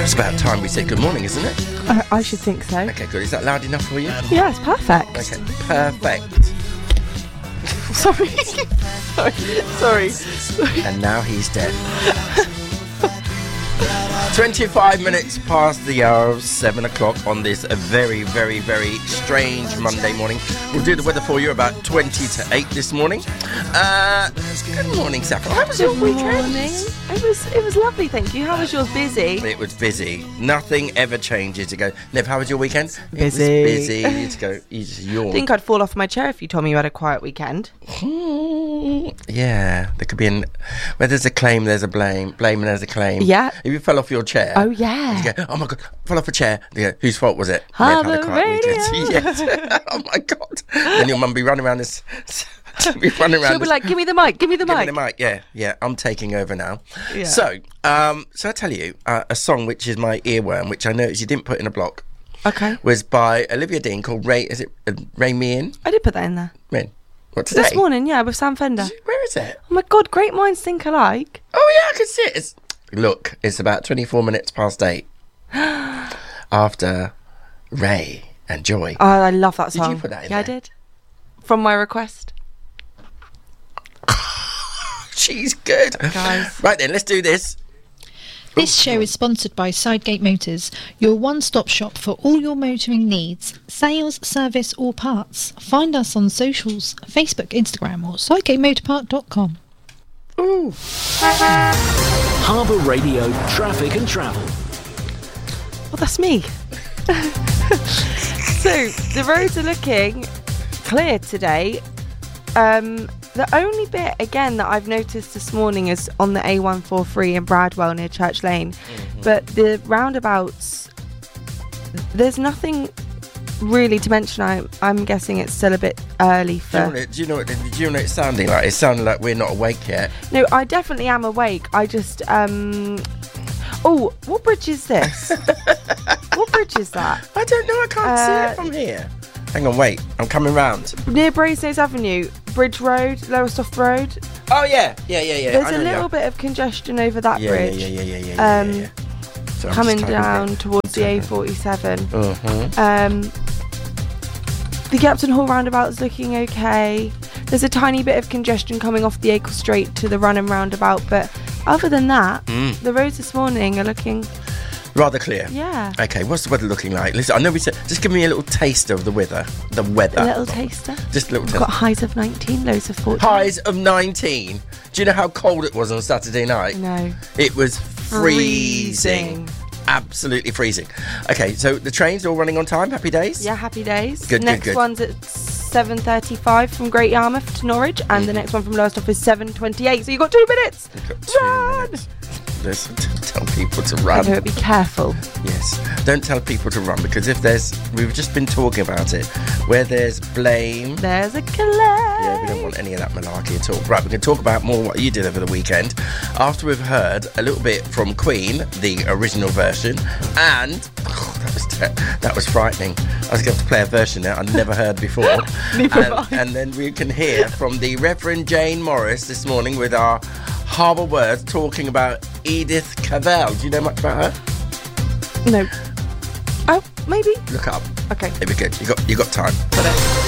It's about time we said good morning, isn't it? I should think so. Okay, good. Is that loud enough for you? Yeah, it's perfect. Okay, perfect. Sorry. And now he's dead. 25 minutes past the hour of 7 o'clock on this very, very, very strange Monday morning. We'll do the weather for you about 20 to 8 this morning. Good morning, Saffron. How was your weekend? It was lovely, thank you. How was yours? Busy? It was busy. Nothing ever changes. You go, Nev, how was your weekend? Busy. It was busy. You just yawn. I think I'd fall off my chair if you told me you had a quiet weekend. Yeah, there could be where there's a claim, there's a blame and there's a claim. Yeah. If you fell off your chair. Oh, yeah. You go, oh my God, fell off a chair. You go, whose fault was it? Harbour Radio. Yes. Oh my God. Then your mum be running around this. She'll be like, give me the mic, give me the mic. Give me the mic, yeah. I'm taking over now. Yeah. So I tell you, a song which is my earworm, which I noticed you didn't put in a block. Okay. Was by Olivia Dean called Ray. Is it Ray Meehan? I did put that in there. When? What, today? This morning, yeah, with Sam Fender. Where is it? Oh my God, great minds think alike. Oh yeah, I can see it. Look, it's about 24 minutes past 8. After Ray and Joy. Oh, I love that song. Did you put that in there? Yeah, I did. From my request. She's good. Guys. Right then, let's do this. This show is sponsored by Sidegate Motors, your one-stop shop for all your motoring needs, sales, service or parts. Find us on socials, Facebook, Instagram or sidegatemotorpark.com. Ooh. Harbour Radio Traffic and Travel. Well, that's me. So, the roads are looking clear today. The only bit, again, that I've noticed this morning is on the A143 in Bradwell near Church Lane. Mm-hmm. But the roundabouts, there's nothing really to mention. I'm guessing it's still a bit early for... Do you know what it's sounding like? It's sounding like we're not awake yet. No, I definitely am awake. I just... Oh, what bridge is this? What bridge is that? I don't know. I can't see it from here. Hang on, wait. I'm coming round. Near Brasenose Avenue, Bridge Road, Lowestoft Road. Oh, yeah. There's a little bit of congestion over that bridge. Yeah. So coming down towards the A47. The Gapton Hall roundabout is looking okay. There's a tiny bit of congestion coming off the Acle Straight to the Runham roundabout, but other than that, the roads this morning are looking... rather clear. Yeah. Okay, what's the weather looking like? Listen, I know we said, just give me a little taster of the weather. A little taster? Just a little taster. Got highs of 19, lows of 14. Highs of 19? Do you know how cold it was on Saturday night? No. It was freezing. Absolutely freezing. Okay, so the trains all running on time? Happy days? Yeah, happy days. Good. Next one's at 7:35 from Great Yarmouth to Norwich, and the next one from Lowestoft is 7:28. So you've got 2 minutes. You've got 2 minutes. Listen, tell people to run. Okay, be careful. Yes, don't tell people to run, because we've just been talking about it, where there's blame, there's a claim. Yeah, we don't want any of that malarkey at all. Right, we can talk about more what you did over the weekend after we've heard a little bit from Queen, the original version, and that was frightening. I was going to play a version that I'd never heard before. and then we can hear from the Reverend Jane Morris this morning with our Harbour Words talking about Edith Cavell. Do you know much about her? No. Oh, maybe. Look it up. Okay. It'll be good. You got time. Got it.